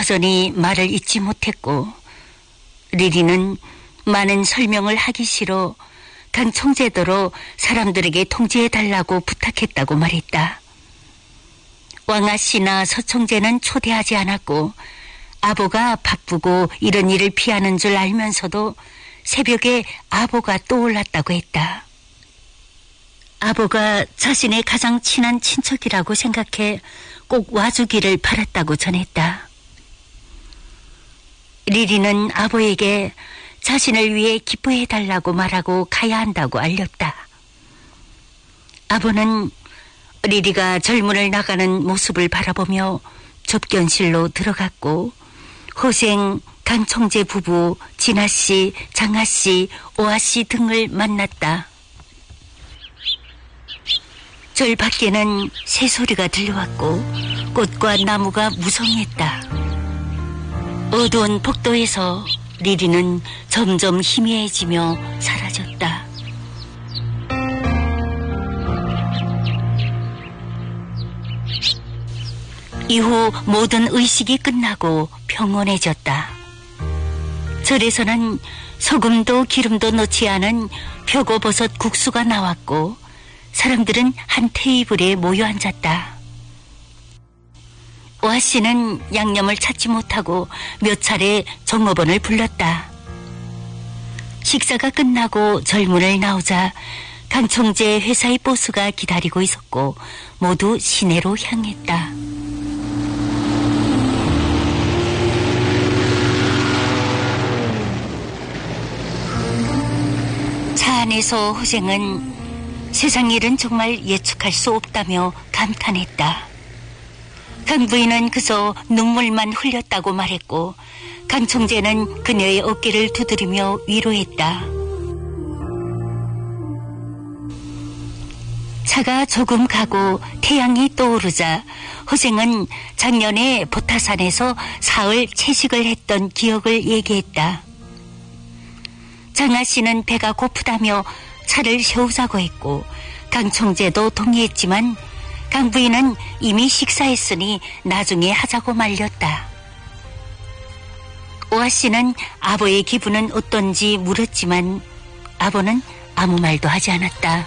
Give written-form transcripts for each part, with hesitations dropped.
여전히 말을 잇지 못했고 리리는 많은 설명을 하기 싫어 강 총재더러 사람들에게 통지해달라고 부탁했다고 말했다. 왕아 씨나 서 총재는 초대하지 않았고 아보가 바쁘고 이런 일을 피하는 줄 알면서도 새벽에 아보가 떠올랐다고 했다. 아보가 자신의 가장 친한 친척이라고 생각해 꼭 와주기를 바랐다고 전했다. 리리는 아보에게 자신을 위해 기뻐해달라고 말하고 가야 한다고 알렸다. 아보는 리리가 절문을 나가는 모습을 바라보며 접견실로 들어갔고 호생, 강 총재 부부, 진아 씨, 장아 씨, 오아 씨 등을 만났다. 절 밖에는 새소리가 들려왔고 꽃과 나무가 무성했다. 어두운 복도에서 리리는 점점 희미해지며 사라졌다. 이후 모든 의식이 끝나고 평온해졌다. 절에서는 소금도 기름도 넣지 않은 표고버섯 국수가 나왔고 사람들은 한 테이블에 모여 앉았다. 오아 씨는 양념을 찾지 못하고 몇 차례 종업원을 불렀다. 식사가 끝나고 절문을 나오자 강 총재 회사의 보스가 기다리고 있었고 모두 시내로 향했다. 차 안에서 호생은 세상 일은 정말 예측할 수 없다며 감탄했다. 강 부인은 그저 눈물만 흘렸다고 말했고 강 총재는 그녀의 어깨를 두드리며 위로했다. 차가 조금 가고 태양이 떠오르자 호생은 작년에 보타산에서 사흘 채식을 했던 기억을 얘기했다. 장아 씨는 배가 고프다며 차를 세우자고 했고 강 총재도 동의했지만 강 부인은 이미 식사했으니 나중에 하자고 말렸다. 오아 씨는 아버의 기분은 어떤지 물었지만 아버는 아무 말도 하지 않았다.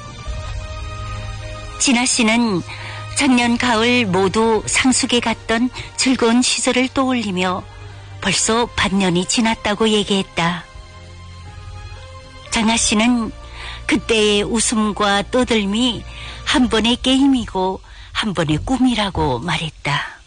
진아 씨는 작년 가을 모두 상숙에 갔던 즐거운 시절을 떠올리며 벌써 반년이 지났다고 얘기했다. 장아 씨는 그때의 웃음과 떠들미 한 번의 게임이고 한 번의 꿈이라고 말했다.